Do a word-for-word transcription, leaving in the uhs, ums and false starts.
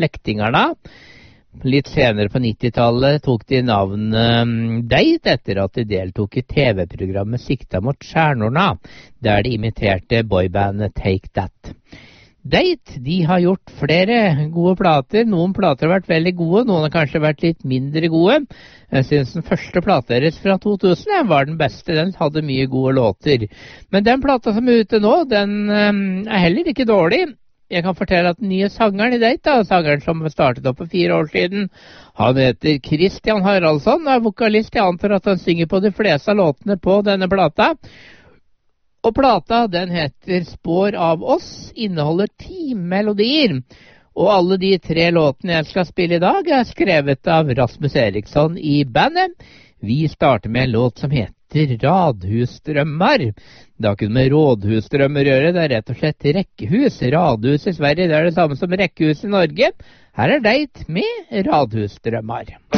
slektingarna. Litt senere på nittitallet tok de navnet Date etter at de deltok i T V-programmet Sikta mot stjärnorna, der de imiterte boybandet Take That. Date, de har gjort flere gode plater. Noen plater har vært veldig gode, noen har kanskje vært litt mindre gode. Jeg synes den første plata deres fra to tusen var den beste, den hadde mye gode låter. Men den plata som er ute nå, den er heller ikke dårlig. Jeg kan fortelle at den nye sangeren i Date, da, sangeren som startet opp for fire år siden, han heter Christian Haraldsson, er vokalist. Jeg antar at han synger på de fleste av låtene på denne plata. Og plata, den heter Spår av oss, inneholder ti melodier. Og alle de tre låtene jeg skal spille i dag er skrevet av Rasmus Eriksson i bandet. Vi starter med en låt som heter Radhusdrømmar. Det har ikke med rådhusdrømmer å gjøre, det er rett og slett rekkehus. Radhus i Sverige, det er det samme som rekkehus i Norge. Her er Date med Radhusdrømmar.